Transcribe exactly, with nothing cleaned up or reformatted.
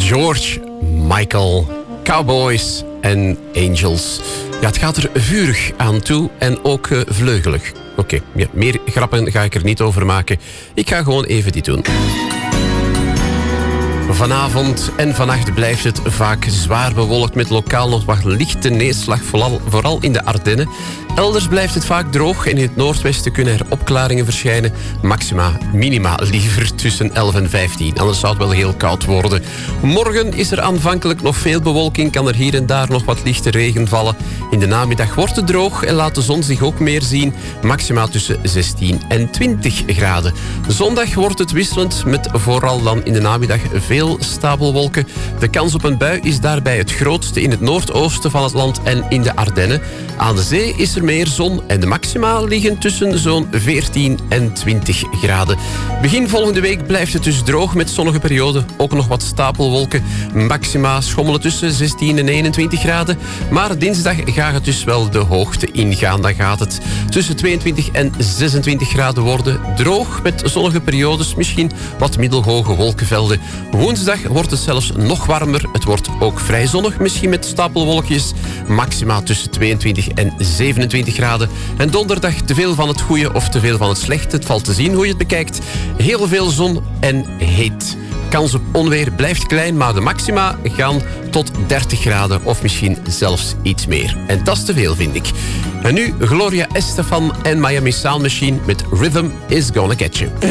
George Michael, Cowboys en Angels. Ja, het gaat er vurig aan toe en ook uh, vleugelig. Oké, okay, ja, meer grappen ga ik er niet over maken. Ik ga gewoon even dit doen. Vanavond en vannacht blijft het vaak zwaar bewolkt met lokaal nog wat lichte neerslag, vooral, vooral in de Ardennen. Elders blijft het vaak droog en in het noordwesten kunnen er opklaringen verschijnen. Maxima, minima liever tussen elf en vijftien, anders zou het wel heel koud worden. Morgen is er aanvankelijk nog veel bewolking, kan er hier en daar nog wat lichte regen vallen. In de namiddag wordt het droog en laat de zon zich ook meer zien. Maxima tussen zestien en twintig graden. Zondag wordt het wisselend met vooral dan in de namiddag veel stapelwolken. De kans op een bui is daarbij het grootste in het noordoosten van het land en in de Ardennen. Aan de zee is er meer zon en de maxima liggen tussen zo'n veertien en twintig graden. Begin volgende week blijft het dus droog met zonnige perioden. Ook nog wat stapelwolken. Maxima schommelen tussen zestien en eenentwintig graden. Maar dinsdag gaat het dus wel de hoogte ingaan. Dan gaat het tussen tweeëntwintig en zesentwintig graden worden. Droog met zonnige periodes. Misschien wat middelhoge wolkenvelden. Woensdag wordt het zelfs nog warmer. Het wordt ook vrij zonnig. Misschien met stapelwolkjes. Maxima tussen tweeëntwintig en zevenentwintig graden. En donderdag te veel van het goede of te veel van het slechte. Het valt te zien hoe je het bekijkt. Heel veel zon en heet. Kans op onweer blijft klein, maar de maxima gaan tot dertig graden of misschien zelfs iets meer. En dat is te veel, vind ik. En nu Gloria Estefan en Miami Sound Machine met Rhythm is Gonna Get You.